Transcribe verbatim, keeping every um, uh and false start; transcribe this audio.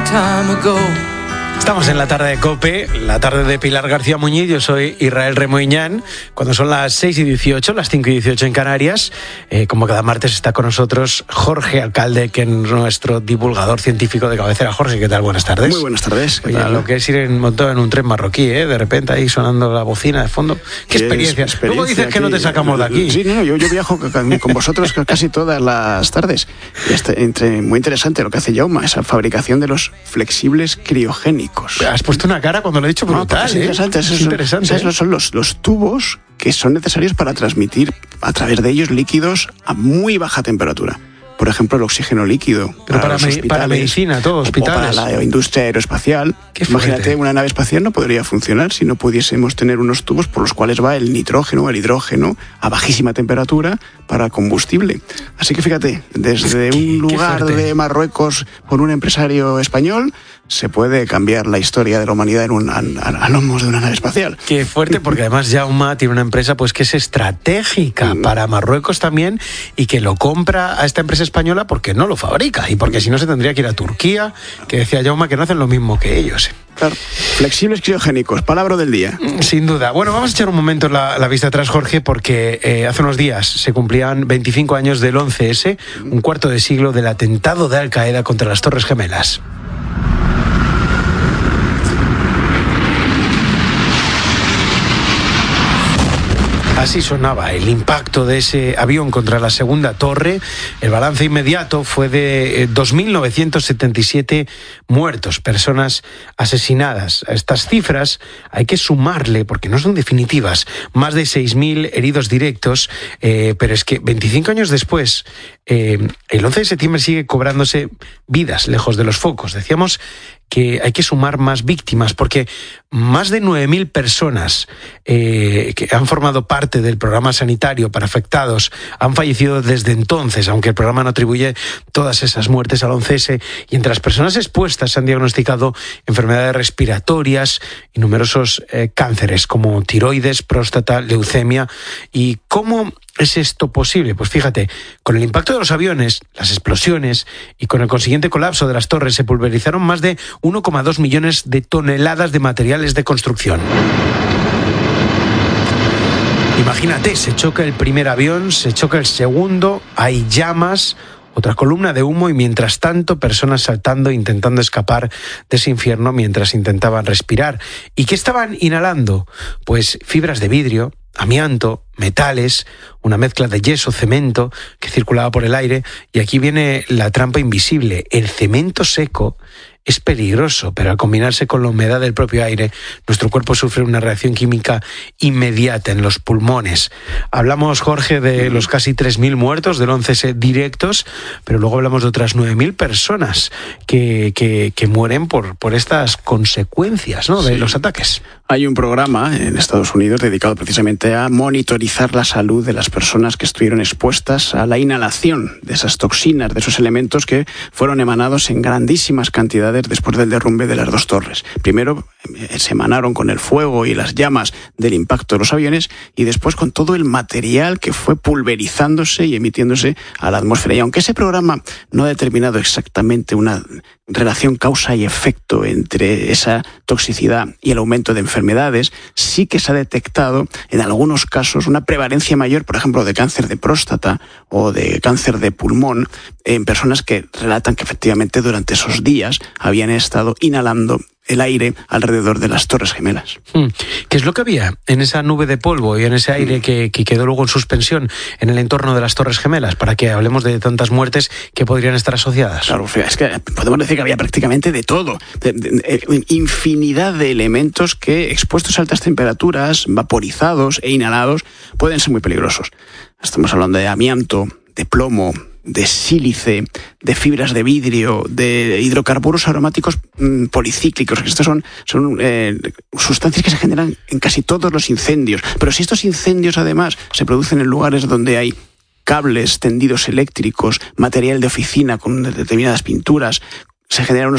time ago. Estamos en la tarde de COPE, la tarde de Pilar García Muñiz. Yo soy Israel Remoiñán. Cuando son las seis y dieciocho, las cinco y dieciocho en Canarias, eh, como cada martes está con nosotros Jorge Alcalde, que es nuestro divulgador científico de cabecera. Jorge, ¿qué tal? Buenas tardes. Muy buenas tardes. Oye, lo que es ir en, montado en un tren marroquí, ¿eh? De repente ahí sonando la bocina de fondo. ¿Qué, ¿Qué experiencia? experiencia? Luego dices que, que no te sacamos de aquí. Sí, no, yo, yo viajo con vosotros casi todas las tardes. Este, entre, muy interesante lo que hace Jaume, esa fabricación de los flexibles criogénicos. Has puesto una cara cuando lo he dicho brutal, no, es ¿eh? interesante. Es es interesante. Esos son los, los tubos que son necesarios para transmitir a través de ellos líquidos a muy baja temperatura. Por ejemplo, el oxígeno líquido. Pero para, para, me, para medicina, todo, hospitales. O para la industria aeroespacial. Imagínate, una nave espacial no podría funcionar si no pudiésemos tener unos tubos por los cuales va el nitrógeno, el hidrógeno, a bajísima temperatura para combustible. Así que fíjate, desde un lugar de Marruecos por un empresario español, se puede cambiar la historia de la humanidad en un, a, a lomos de una nave espacial. Qué fuerte, porque además Jaume tiene una empresa pues que es estratégica mm. para Marruecos también, y que lo compra a esta empresa española porque no lo fabrica, y porque si no se tendría que ir a Turquía, que decía Jaume que no hacen lo mismo que ellos. Claro. Flexibles criogénicos, palabra del día. Sin duda. Bueno, vamos a echar un momento la, la vista atrás, Jorge, porque eh, hace unos días se cumplían veinticinco años del once ese, un cuarto de siglo del atentado de Al Qaeda contra las Torres Gemelas. Así sonaba el impacto de ese avión contra la segunda torre. El balance inmediato fue de dos mil novecientos setenta y siete muertos, personas asesinadas. A estas cifras hay que sumarle, porque no son definitivas, más de seis mil heridos directos, eh, pero es que veinticinco años después, eh, el once de septiembre sigue cobrándose vidas lejos de los focos. Decíamos que hay que sumar más víctimas, porque más de nueve mil personas eh, que han formado parte del programa sanitario para afectados han fallecido desde entonces, aunque el programa no atribuye todas esas muertes al once ese, y entre las personas expuestas se han diagnosticado enfermedades respiratorias y numerosos eh, cánceres como tiroides, próstata, leucemia. ¿Y cómo es esto posible? Pues fíjate, con el impacto de los aviones, las explosiones y con el consiguiente colapso de las torres se pulverizaron más de uno coma dos millones de toneladas de materiales de construcción. Imagínate, se choca el primer avión, se choca el segundo, hay llamas, otra columna de humo, y mientras tanto personas saltando, intentando escapar de ese infierno mientras intentaban respirar. ¿Y qué estaban inhalando? Pues fibras de vidrio, amianto, metales, una mezcla de yeso, cemento que circulaba por el aire. Y aquí viene la trampa invisible. El cemento seco es peligroso, pero al combinarse con la humedad del propio aire, nuestro cuerpo sufre una reacción química inmediata en los pulmones. Hablamos, Jorge, de los casi tres mil muertos del once ese directos, pero luego hablamos de otras nueve mil personas que, que, que mueren por, por estas consecuencias, ¿no?, de sí. los ataques. Hay un programa en Estados Unidos dedicado precisamente a monitorizar la salud de las personas que estuvieron expuestas a la inhalación de esas toxinas, de esos elementos que fueron emanados en grandísimas cantidades después del derrumbe de las dos torres. Primero se emanaron con el fuego y las llamas del impacto de los aviones, y después con todo el material que fue pulverizándose y emitiéndose a la atmósfera. Y aunque ese programa no ha determinado exactamente una relación causa y efecto entre esa toxicidad y el aumento de enfermedades, sí que se ha detectado en algunos casos una prevalencia mayor, por ejemplo, de cáncer de próstata o de cáncer de pulmón en personas que relatan que efectivamente durante esos días habían estado inhalando el aire alrededor de las Torres Gemelas. ¿Qué es lo que había en esa nube de polvo y en ese aire que, que quedó luego en suspensión en el entorno de las Torres Gemelas, para que hablemos de tantas muertes que podrían estar asociadas? Claro, es que podemos decir que había prácticamente de todo, de, de, de, infinidad de elementos que, expuestos a altas temperaturas, vaporizados e inhalados, pueden ser muy peligrosos. Estamos hablando de amianto, de plomo, de sílice, de fibras de vidrio, de hidrocarburos aromáticos mmm, policíclicos. Estos son, son eh, sustancias que se generan en casi todos los incendios. Pero si estos incendios además se producen en lugares donde hay cables, tendidos eléctricos, material de oficina con determinadas pinturas, se generan unos